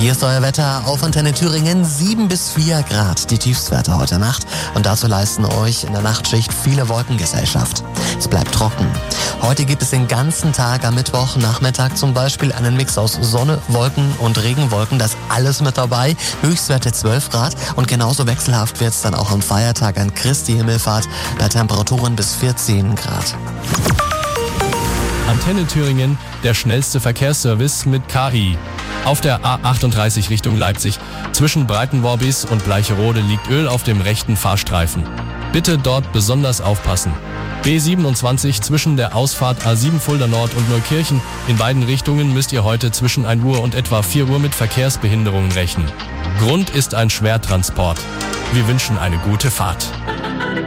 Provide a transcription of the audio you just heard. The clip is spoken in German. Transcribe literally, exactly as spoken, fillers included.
Hier ist euer Wetter auf Antenne Thüringen. sieben bis vier Grad die Tiefstwerte heute Nacht. Und dazu leisten euch in der Nachtschicht viele Wolkengesellschaft. Es bleibt trocken. Heute gibt es den ganzen Tag am Mittwoch, Nachmittag zum Beispiel, einen Mix aus Sonne, Wolken und Regenwolken. Das alles mit dabei. Höchstwerte zwölf Grad. Und genauso wechselhaft wird es dann auch am Feiertag an Christi Himmelfahrt bei Temperaturen bis vierzehn Grad. Antenne Thüringen, der schnellste Verkehrsservice mit K I. Auf der A achtunddreißig Richtung Leipzig. Zwischen Breitenworbis und Bleicherode liegt Öl auf dem rechten Fahrstreifen. Bitte dort besonders aufpassen. B siebenundzwanzig zwischen der Ausfahrt A sieben Fulda Nord und Neukirchen. In beiden Richtungen müsst ihr heute zwischen ein Uhr und etwa vier Uhr mit Verkehrsbehinderungen rechnen. Grund ist ein Schwertransport. Wir wünschen eine gute Fahrt.